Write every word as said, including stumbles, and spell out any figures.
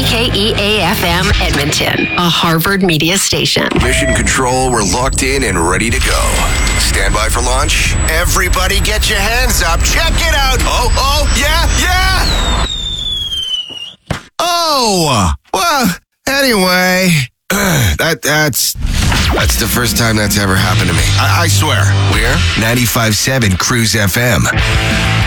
K E A F M Edmonton, a Harvard media station. Mission Control, we're locked in and ready to go. Stand by for launch. Everybody get your hands up. Check it out. Oh, oh, yeah, yeah. Oh, well, anyway, that that's that's the first time that's ever happened to me. I, I swear. We're ninety-five point seven Cruise F M.